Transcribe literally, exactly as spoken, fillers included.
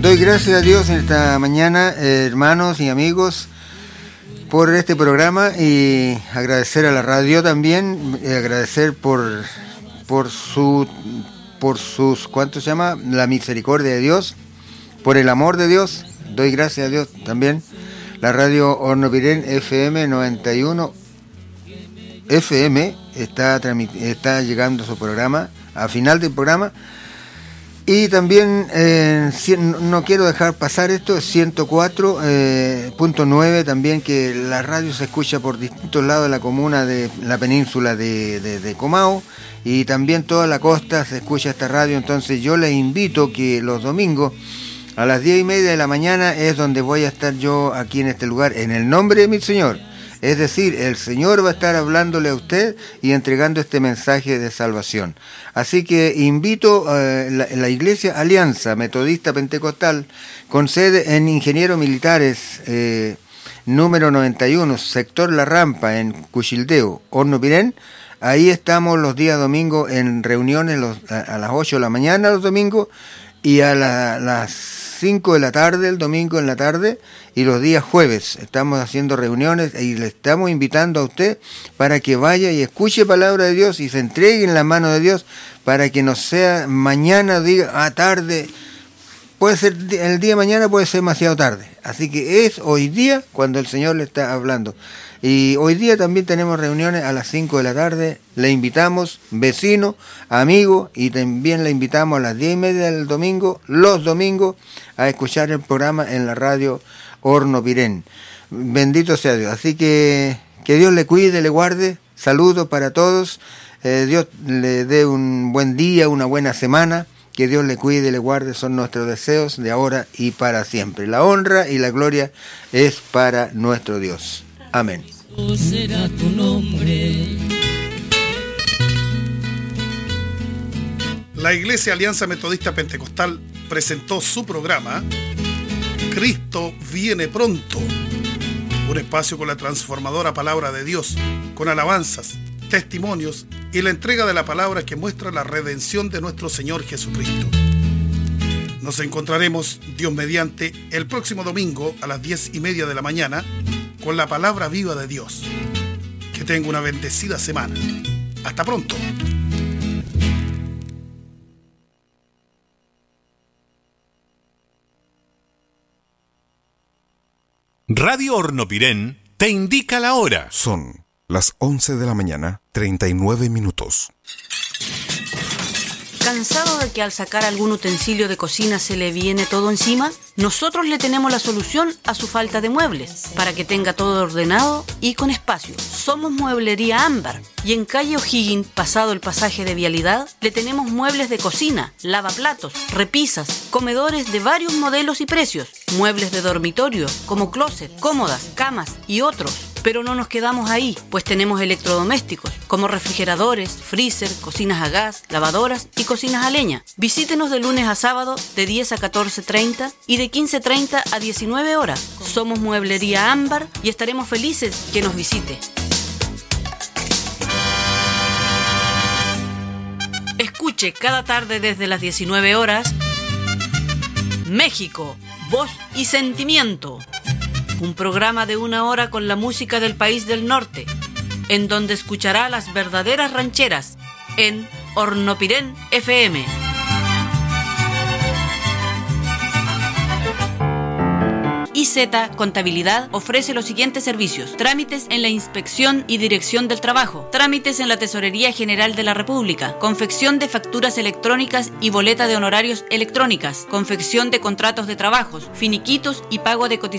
Doy gracias a Dios en esta mañana, eh, hermanos y amigos, por este programa, y agradecer a la radio también, eh, agradecer por, por su, por sus, ¿cuánto se llama? La misericordia de Dios, por el amor de Dios. Doy gracias a Dios también. La radio Hornopiren F M noventa y uno F M está, está llegando a su programa, a final del programa. Y también, eh, no quiero dejar pasar esto, ciento cuatro punto nueve eh, también, que la radio se escucha por distintos lados de la comuna de la península de, de, de Comao, y también toda la costa se escucha esta radio. Entonces yo les invito que los domingos a las diez y media de la mañana es donde voy a estar yo aquí en este lugar, en el nombre de mi Señor. Es decir, el Señor va a estar hablándole a usted y entregando este mensaje de salvación. Así que invito a eh, la, la Iglesia Alianza Metodista Pentecostal, con sede en Ingenieros Militares, eh, número noventa y uno, sector La Rampa, en Cuchildeo, Hornopiren. Ahí estamos los días domingos en reuniones los, a, a las ocho de la mañana los domingos, y a la, las cinco de la tarde el domingo en la tarde, y los días jueves estamos haciendo reuniones, y le estamos invitando a usted para que vaya y escuche palabra de Dios y se entregue en la mano de Dios, para que no sea mañana, diga, a tarde, puede ser el día de mañana, puede ser demasiado tarde. Así que es hoy día cuando el Señor le está hablando. Y hoy día también tenemos reuniones a las cinco de la tarde. Le invitamos, vecino, amigo, y también le invitamos a las diez y media del domingo, los domingos, a escuchar el programa en la radio Hornopiren. Bendito sea Dios. Así que que Dios le cuide, le guarde. Saludos para todos. Eh, Dios le dé un buen día, una buena semana. Que Dios le cuide y le guarde, son nuestros deseos de ahora y para siempre. La honra y la gloria es para nuestro Dios. Amén. Será tu nombre. La Iglesia Alianza Metodista Pentecostal presentó su programa Cristo viene pronto, un espacio con la transformadora palabra de Dios, con alabanzas, testimonios y la entrega de la palabra que muestra la redención de nuestro Señor Jesucristo. Nos encontraremos, Dios mediante, el próximo domingo a las diez y media de la mañana con la palabra viva de Dios. Que tenga una bendecida semana. Hasta pronto. Radio Hornopiren te indica la hora. Son las once de la mañana, treinta y nueve minutos. ¿Cansado de que al sacar algún utensilio de cocina se le viene todo encima? Nosotros le tenemos la solución a su falta de muebles, para que tenga todo ordenado y con espacio. Somos Mueblería Ámbar, y en calle O'Higgins, pasado el pasaje de vialidad, le tenemos muebles de cocina, lavaplatos, repisas, comedores de varios modelos y precios, muebles de dormitorio, como closet, cómodas, camas y otros. Pero no nos quedamos ahí, pues tenemos electrodomésticos, como refrigeradores, freezer, cocinas a gas, lavadoras y cocinas a leña. Visítenos de lunes a sábado de diez a catorce treinta y de quince treinta a diecinueve horas. Somos Mueblería Ámbar y estaremos felices que nos visite. Escuche cada tarde desde las diecinueve horas México, Voz y Sentimiento. Un programa de una hora con la música del país del norte, en donde escuchará las verdaderas rancheras en Hornopiren F M. I Z Contabilidad ofrece los siguientes servicios: trámites en la Inspección y Dirección del Trabajo, trámites en la Tesorería General de la República, confección de facturas electrónicas y boleta de honorarios electrónicas, confección de contratos de trabajos, finiquitos y pago de cotizaciones